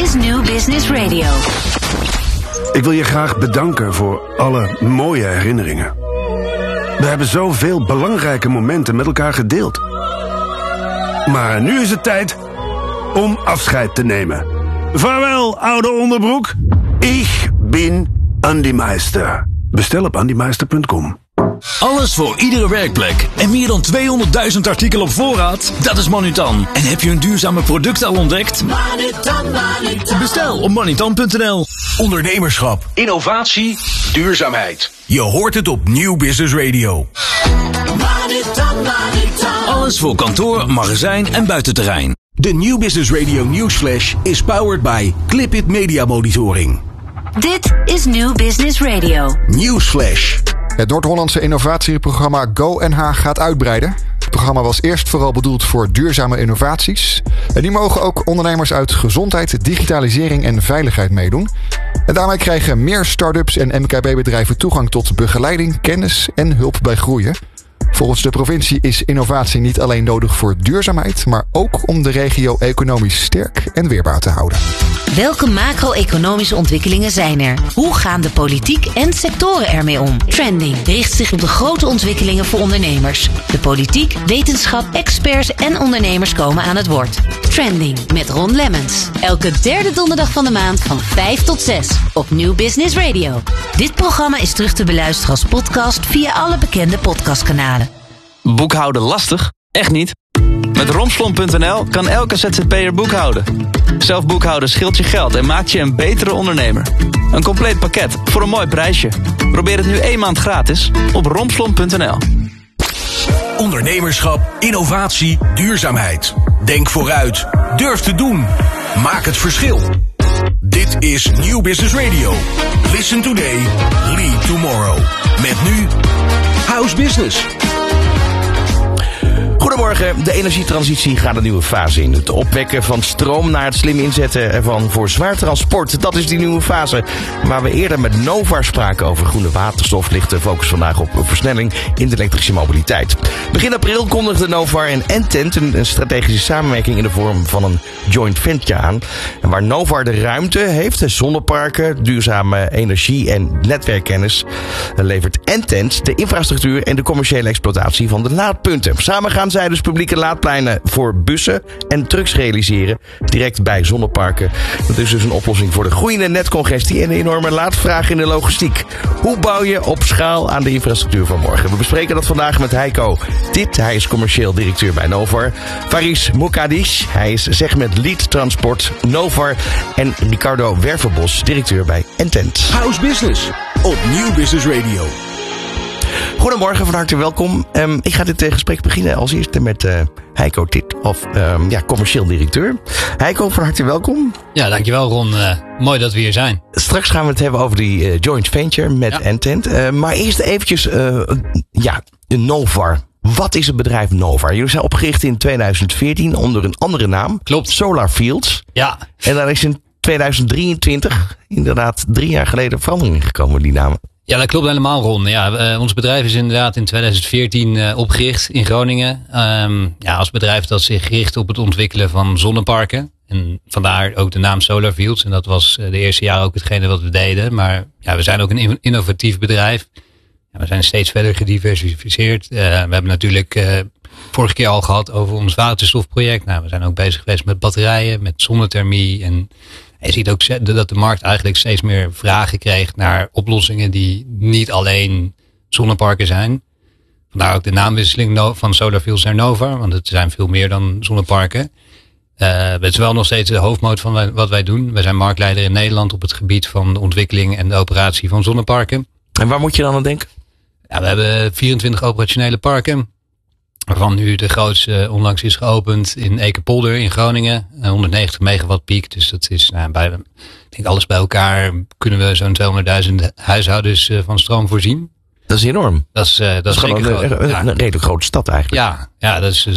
is New Business Radio. Ik wil je graag bedanken voor alle mooie herinneringen. We hebben zoveel belangrijke momenten met elkaar gedeeld. Maar nu is het tijd om afscheid te nemen. Vaarwel, oude onderbroek. Ik ben Andy Meister. Bestel op andymeister.com. Alles voor iedere werkplek. En meer dan 200.000 artikelen op voorraad? Dat is Manutan. En heb je een duurzame product al ontdekt? Manutan. Bestel op manutan.nl. Ondernemerschap, innovatie, duurzaamheid. Je hoort het op New Business Radio. Alles voor kantoor, magazijn en buitenterrein. De New Business Radio Newsflash is powered by Clipit Media Monitoring. Dit is New Business Radio. Newsflash. Het Noord-Hollandse innovatieprogramma GoNH gaat uitbreiden. Het programma was eerst vooral bedoeld voor duurzame innovaties. En nu mogen ook ondernemers uit gezondheid, digitalisering en veiligheid meedoen. En daarmee krijgen meer start-ups en MKB-bedrijven toegang tot begeleiding, kennis en hulp bij groeien. Volgens de provincie is innovatie niet alleen nodig voor duurzaamheid, maar ook om de regio economisch sterk en weerbaar te houden. Welke macro-economische ontwikkelingen zijn er? Hoe gaan de politiek en sectoren ermee om? Trending richt zich op de grote ontwikkelingen voor ondernemers. De politiek, wetenschap, experts en ondernemers komen aan het woord. Trending met Ron Lemmens. Elke derde donderdag van de maand van 5 tot 6 op New Business Radio. Dit programma is terug te beluisteren als podcast via alle bekende podcastkanalen. Boekhouden lastig? Echt niet. Met Romslomp.nl kan elke ZZP'er boekhouden. Zelf boekhouden scheelt je geld en maakt je een betere ondernemer. Een compleet pakket voor een mooi prijsje. Probeer het nu 1 maand gratis op Romslomp.nl. Ondernemerschap, innovatie, duurzaamheid. Denk vooruit. Durf te doen. Maak het verschil. Dit is New Business Radio. Listen today, lead tomorrow. Met nu House Business. Goedemorgen, de energietransitie gaat een nieuwe fase in. Het opwekken van stroom naar het slim inzetten ervan voor zwaar transport. Dat is die nieuwe fase. Waar we eerder met Novar spraken over groene waterstof, ligt de focus vandaag op versnelling in de elektrische mobiliteit. Begin april kondigde Novar en Entent een strategische samenwerking in de vorm van een joint venture aan. En waar Novar de ruimte heeft, zonneparken, duurzame energie en netwerkkennis, levert Entent de infrastructuur en de commerciële exploitatie van de laadpunten. Samen gaan zij dus publieke laadpleinen voor bussen en trucks realiseren, direct bij zonneparken. Dat is dus een oplossing voor de groeiende netcongestie en de enorme laadvraag in de logistiek. Hoe bouw je op schaal aan de infrastructuur van morgen? We bespreken dat vandaag met Heiko Tit, hij is commercieel directeur bij Novar. Faris Moukadish, hij is segment lead transport Novar. En Ricardo Werverbos, directeur bij Entent. House Business op New Business Radio. Goedemorgen, van harte welkom. Ik ga dit gesprek beginnen als eerste met Heiko Tit, commercieel directeur. Heiko, van harte welkom. Ja, dankjewel Ron. Mooi dat we hier zijn. Straks gaan we het hebben over die joint venture met Entent. Maar eerst eventjes, Novar. Wat is het bedrijf Novar? Jullie zijn opgericht in 2014 onder een andere naam. Klopt. Solar Fields. Ja. En daar is in 2023, inderdaad 3 jaar geleden, verandering gekomen die namen. Ja, dat klopt helemaal, Ron. Ja, ons bedrijf is inderdaad in 2014 opgericht in Groningen. Als bedrijf dat zich richt op het ontwikkelen van zonneparken. En vandaar ook de naam Solar Fields. En dat was de eerste jaar ook hetgene wat we deden. Maar ja, we zijn ook een innovatief bedrijf. Ja, we zijn steeds verder gediversificeerd. We hebben natuurlijk vorige keer al gehad over ons waterstofproject. Nou, we zijn ook bezig geweest met batterijen, met zonnethermie. En je ziet ook dat de markt eigenlijk steeds meer vragen kreeg naar oplossingen die niet alleen zonneparken zijn. Vandaar ook de naamwisseling van Solar Fields naar Novar, want het zijn veel meer dan zonneparken. Het is wel nog steeds de hoofdmoot van wat wij doen. Wij zijn marktleider in Nederland op het gebied van de ontwikkeling en de operatie van zonneparken. En waar moet je dan aan denken? Ja, we hebben 24 operationele parken. Waarvan nu de grootste onlangs is geopend in Ekenpolder in Groningen. 190 megawatt piek. Dus dat is ik denk alles bij elkaar kunnen we zo'n 200.000 huishoudens van stroom voorzien. Dat is enorm. Dat is gewoon een redelijk grote stad eigenlijk. Ja,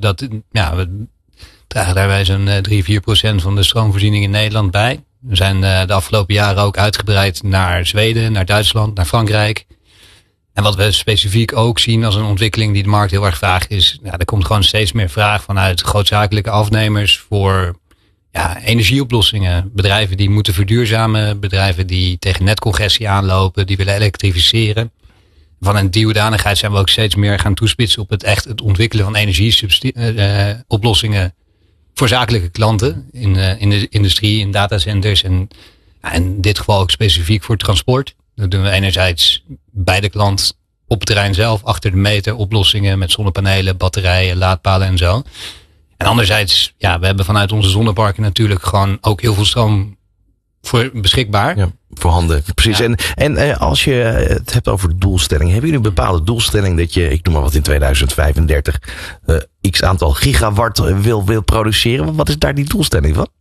we dragen daarbij zo'n 3-4% van de stroomvoorziening in Nederland bij. We zijn de afgelopen jaren ook uitgebreid naar Zweden, naar Duitsland, naar Frankrijk. En wat we specifiek ook zien als een ontwikkeling die de markt heel erg vraagt is, er komt gewoon steeds meer vraag vanuit grootzakelijke afnemers voor energieoplossingen. Bedrijven die moeten verduurzamen. Bedrijven die tegen netcongestie aanlopen. Die willen elektrificeren. Van een die hoedanigheid zijn we ook steeds meer gaan toespitsen op het ontwikkelen van energieoplossingen voor zakelijke klanten. In de industrie, in datacenters. En in dit geval ook specifiek voor transport. Dat doen we enerzijds bij de klant op het terrein zelf, achter de meter, oplossingen met zonnepanelen, batterijen, laadpalen en zo. En anderzijds, we hebben vanuit onze zonneparken natuurlijk gewoon ook heel veel stroom voor beschikbaar. Ja, voorhanden, precies. Ja. En als je het hebt over doelstellingen, hebben jullie een bepaalde doelstelling dat je, ik noem maar wat, in 2035 x aantal gigawatt wil produceren? Wat is daar die doelstelling van?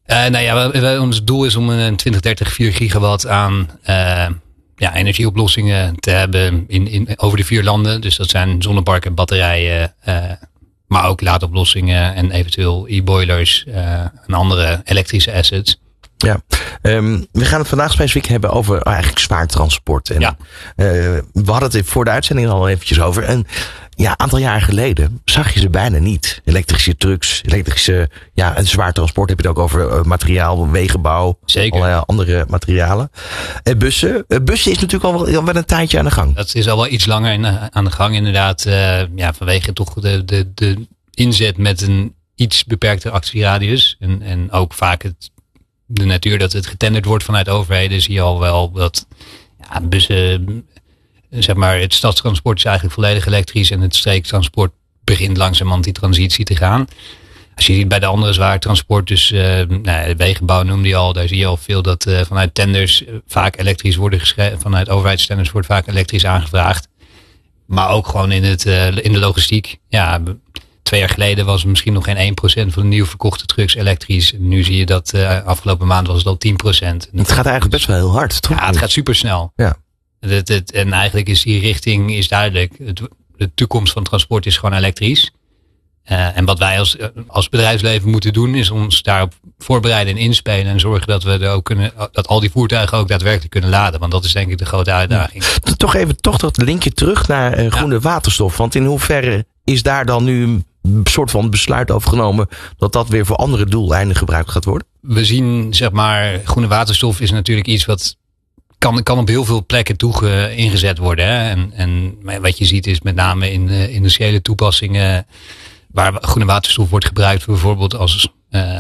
Ons doel is om in 2030 4 gigawatt aan energieoplossingen te hebben over de 4 landen. Dus dat zijn zonneparken, batterijen, maar ook laadoplossingen en eventueel e-boilers en andere elektrische assets. Ja, we gaan het vandaag specifiek hebben over eigenlijk zwaar transport. En, we hadden het voor de uitzending al eventjes over. En een aantal jaar geleden zag je ze bijna niet. Elektrische trucks, en zwaar transport heb je het ook over materiaal, wegenbouw. Zeker. Allerlei andere materialen. Bussen. Bussen is natuurlijk al wel een tijdje aan de gang. Dat is al wel iets langer aan de gang inderdaad. Vanwege toch de inzet met een iets beperkte actieradius. En ook vaak de natuur dat het getenderd wordt vanuit overheden, zie je al wel dat bussen, zeg maar, het stadstransport is eigenlijk volledig elektrisch en het streektransport begint langzamerhand die transitie te gaan. Als je ziet bij de andere zwaar transport, dus de wegenbouw noemde je al, daar zie je al veel dat vanuit tenders vaak elektrisch worden geschreven, vanuit overheidstenders wordt vaak elektrisch aangevraagd. Maar ook gewoon in de logistiek. 2 jaar geleden was het misschien nog geen 1% van de nieuw verkochte trucks elektrisch. Nu zie je dat afgelopen maand was het al 10%. Het gaat eigenlijk best wel heel hard, toch? Ja, het gaat supersnel. Ja. En eigenlijk is die richting duidelijk. De toekomst van transport is gewoon elektrisch. En wat wij als bedrijfsleven moeten doen is ons daarop voorbereiden en inspelen. En zorgen dat we er ook dat al die voertuigen ook daadwerkelijk kunnen laden. Want dat is denk ik de grote uitdaging. Ja. Toch dat linkje terug naar groene waterstof. Want in hoeverre is daar dan nu een soort van besluit over genomen dat weer voor andere doeleinden gebruikt gaat worden? We zien, zeg maar, groene waterstof is natuurlijk iets wat kan op heel veel plekken ingezet worden. Hè? En wat je ziet is met name in industriële toepassingen waar groene waterstof wordt gebruikt, bijvoorbeeld als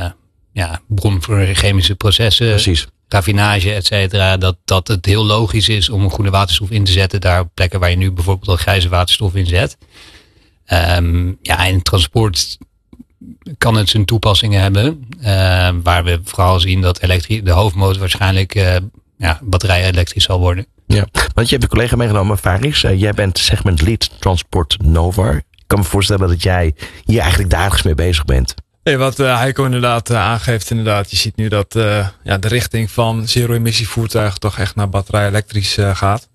bron voor chemische processen. Precies. Raffinage, et cetera. Dat het heel logisch is om groene waterstof in te zetten daar op plekken waar je nu bijvoorbeeld al grijze waterstof in zet. In transport kan het zijn toepassingen hebben. Waar we vooral zien dat de hoofdmotor waarschijnlijk batterij elektrisch zal worden. Ja, want je hebt een collega meegenomen, Faris. Jij bent segment lead Transport Novar. Ik kan me voorstellen dat jij hier eigenlijk dagelijks mee bezig bent. Nee, wat Heiko inderdaad aangeeft, je ziet nu dat de richting van zero-emissie voertuigen toch echt naar batterij elektrisch gaat.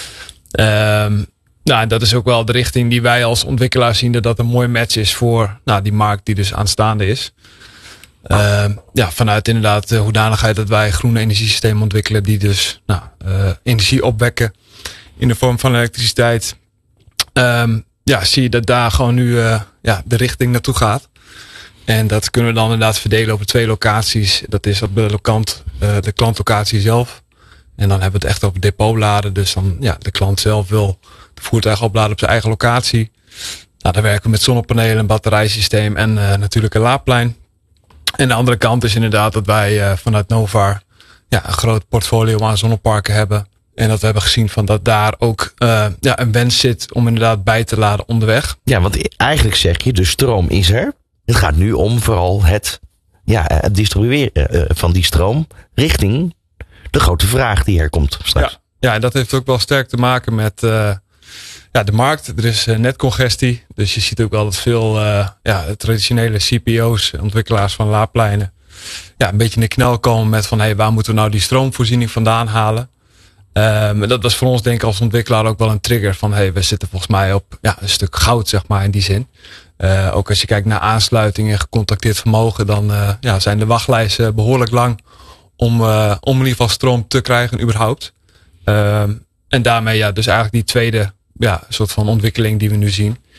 Dat is ook wel de richting die wij als ontwikkelaar zien dat een mooi match is voor die markt die dus aanstaande is. Vanuit inderdaad de hoedanigheid dat wij groene energiesystemen ontwikkelen die dus energie opwekken in de vorm van elektriciteit. Zie je dat daar gewoon nu de richting naartoe gaat. En dat kunnen we dan inderdaad verdelen over 2 locaties. Dat is op de klantlocatie zelf. En dan hebben we het echt over depootladen. Dus dan de klant zelf wil de voertuig opladen op zijn eigen locatie. Dan werken we met zonnepanelen, een batterijsysteem en natuurlijk een laadplein. En de andere kant is inderdaad dat wij vanuit Novar een groot portfolio aan zonneparken hebben. En dat we hebben gezien van dat daar ook een wens zit om inderdaad bij te laden onderweg. Ja, want eigenlijk zeg je, de stroom is er. Het gaat nu om vooral het distribueren van die stroom richting de grote vraag die er komt straks. Ja, en dat heeft ook wel sterk te maken met de markt. Er is netcongestie. Dus je ziet ook wel dat veel traditionele CPO's, ontwikkelaars van laadpleinen, een beetje in de knel komen met van waar moeten we nou die stroomvoorziening vandaan halen? Dat was voor ons denk ik als ontwikkelaar ook wel een trigger van we zitten volgens mij op een stuk goud, zeg maar, in die zin. Ook als je kijkt naar aansluitingen, gecontacteerd vermogen, dan zijn de wachtlijsten behoorlijk lang om in ieder geval stroom te krijgen überhaupt. En daarmee dus eigenlijk die tweede soort van ontwikkeling die we nu zien.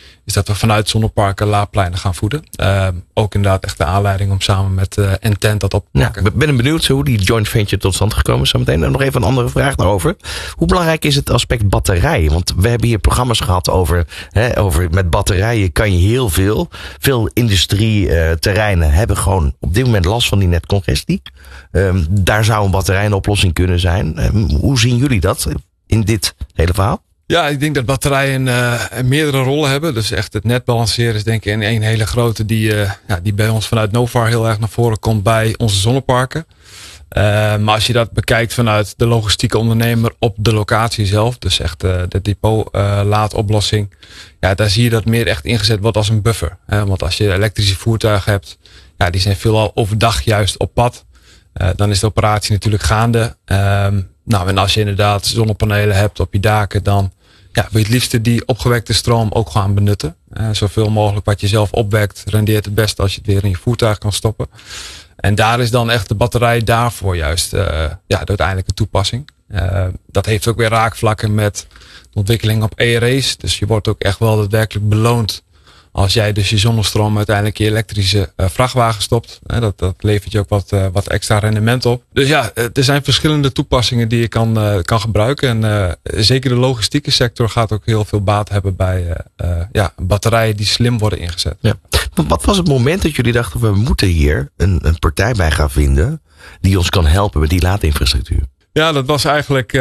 is dat we vanuit zonneparken laadpleinen gaan voeden. Ook inderdaad echt de aanleiding om samen met Intent dat op te pakken. Ik ben benieuwd hoe die joint venture tot stand gekomen is zometeen. En nog even een andere vraag daarover. Hoe belangrijk is het aspect batterij? Want we hebben hier programma's gehad over met batterijen kan je heel veel. Veel industrieterreinen hebben gewoon op dit moment last van die netcongestie. Daar zou een batterij een oplossing kunnen zijn. Hoe zien jullie dat in dit hele verhaal? Ja, ik denk dat batterijen meerdere rollen hebben. Dus echt het net balanceren is denk ik een hele grote die bij ons vanuit Novar heel erg naar voren komt bij onze zonneparken. Maar als je dat bekijkt vanuit de logistieke ondernemer op de locatie zelf, dus echt de depot-laadoplossing, daar zie je dat meer echt ingezet wordt als een buffer. Want als je elektrische voertuigen hebt, die zijn veelal overdag juist op pad. Dan is de operatie natuurlijk gaande. En als je inderdaad zonnepanelen hebt op je daken, dan wil je het liefste die opgewekte stroom ook gaan benutten. Zoveel mogelijk wat je zelf opwekt, rendeert het best als je het weer in je voertuig kan stoppen. En daar is dan echt de batterij daarvoor juist de uiteindelijke toepassing. Dat heeft ook weer raakvlakken met de ontwikkeling op ERA's. Dus je wordt ook echt wel daadwerkelijk beloond als jij dus je zonnestroom uiteindelijk in je elektrische vrachtwagen stopt. Dat levert je ook wat extra rendement op. Dus er zijn verschillende toepassingen die je kan gebruiken. En zeker de logistieke sector gaat ook heel veel baat hebben bij batterijen die slim worden ingezet. Ja. Wat was het moment dat jullie dachten, we moeten hier een partij bij gaan vinden die ons kan helpen met die laadinfrastructuur? Ja, dat was eigenlijk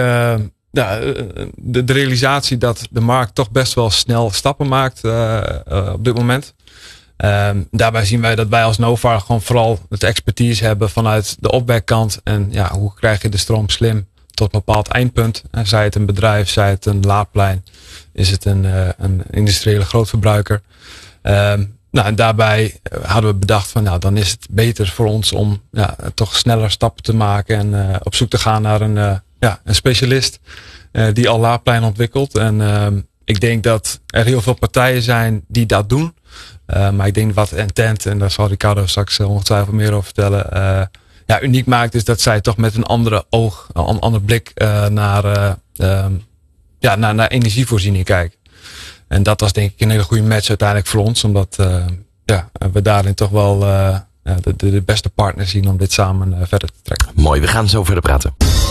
de realisatie dat de markt toch best wel snel stappen maakt op dit moment. Daarbij zien wij dat wij als Novar gewoon vooral het expertise hebben vanuit de opwekkant. En hoe krijg je de stroom slim tot een bepaald eindpunt. Zij het een bedrijf, zij het een laadplein, is het een industriële grootverbruiker. En daarbij hadden we bedacht van dan is het beter voor ons om toch sneller stappen te maken en op zoek te gaan naar een specialist die al laadplein ontwikkelt. En ik denk dat er heel veel partijen zijn die dat doen. Maar ik denk wat Intent, en daar zal Ricardo straks ongetwijfeld meer over vertellen, uniek maakt is dat zij toch met een andere oog, een andere blik naar energievoorziening kijken. En dat was denk ik een hele goede match uiteindelijk voor ons. Omdat we daarin toch wel de beste partner zien om dit samen verder te trekken. Mooi, we gaan zo verder praten.